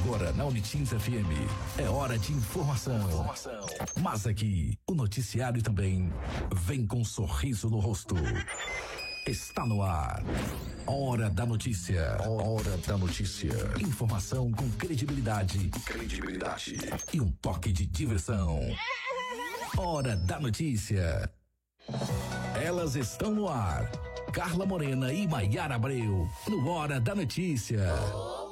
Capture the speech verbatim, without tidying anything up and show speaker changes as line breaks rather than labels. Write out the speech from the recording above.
Agora na Unitins F M é hora de informação. informação. Mas aqui o noticiário também vem com um sorriso no rosto. Está no ar. Hora da notícia. Hora da notícia. Informação com credibilidade. Credibilidade. E um toque de diversão. Hora da notícia. Elas estão no ar. Carla Morena e Maiara Abreu. No Hora da Notícia.